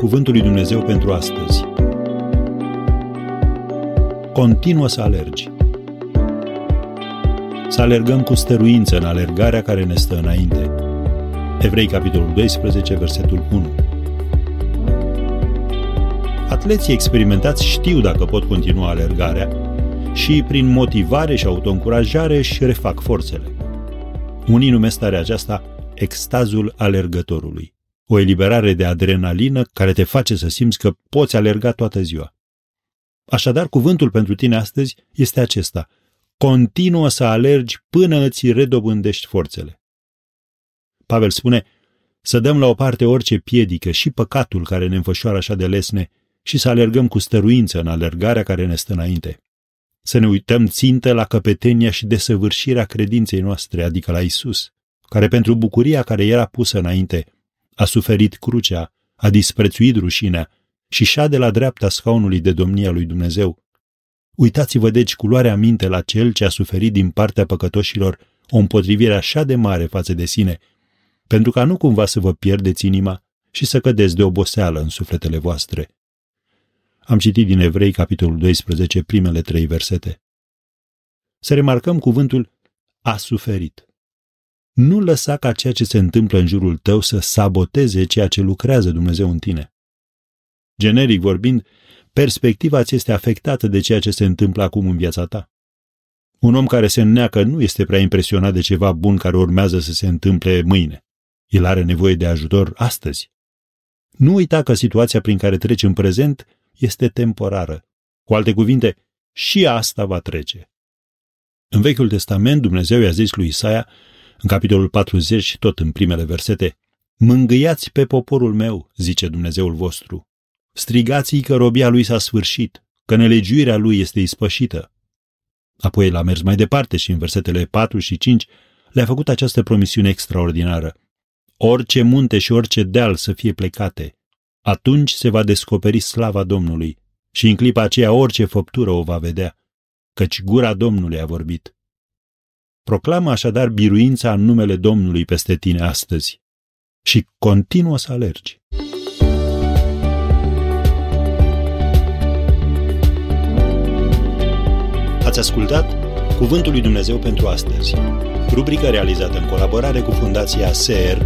Cuvântul lui Dumnezeu pentru astăzi. Continuă să alergi. Să alergăm cu stăruință în alergarea care ne stă înainte. Evrei, capitolul 12, versetul 1. Atleții experimentați știu dacă pot continua alergarea și, prin motivare și autoîncurajare, își refac forțele. Unii numesc starea aceasta extazul alergătorului, o eliberare de adrenalină care te face să simți că poți alerga toată ziua. Așadar, cuvântul pentru tine astăzi este acesta: continuă să alergi până îți redobândești forțele. Pavel spune să dăm la o parte orice piedică și păcatul care ne înfășoară așa de lesne și să alergăm cu stăruință în alergarea care ne stă înainte. Să ne uităm țintă la căpetenia și desăvârșirea credinței noastre, adică la Isus, care pentru bucuria care era pusă înainte a suferit crucea, a disprețuit rușinea și șade la dreapta scaunului de domnia lui Dumnezeu. Uitați-vă deci cu luarea minte la Cel ce a suferit din partea păcătoșilor o împotrivire așa de mare față de sine, pentru ca nu cumva să vă pierdeți inima și să cădeți de oboseală în sufletele voastre. Am citit din Evrei, capitolul 12, primele 3 versete. Să remarcăm cuvântul a suferit. Nu lăsa ca ceea ce se întâmplă în jurul tău să saboteze ceea ce lucrează Dumnezeu în tine. Generic vorbind, perspectiva ți este afectată de ceea ce se întâmplă acum în viața ta. Un om care se înneacă nu este prea impresionat de ceva bun care urmează să se întâmple mâine. El are nevoie de ajutor astăzi. Nu uita că situația prin care treci în prezent este temporară. Cu alte cuvinte, și asta va trece. În Vechiul Testament, Dumnezeu i-a zis lui Isaia, în capitolul 40, tot în primele versete: mângâiați pe poporul meu, zice Dumnezeul vostru. Strigați-i că robia lui s-a sfârșit, că nelegiuirea lui este ispășită. Apoi l-a mers mai departe și în versetele 4 și 5 le-a făcut această promisiune extraordinară: orice munte și orice deal să fie plecate, atunci se va descoperi slava Domnului și în clipa aceea orice făptură o va vedea, căci gura Domnului a vorbit. Proclamă așadar biruința în numele Domnului peste tine astăzi și continuă să alergi. Ați ascultat Cuvântul lui Dumnezeu pentru astăzi, rubrică realizată în colaborare cu Fundația SER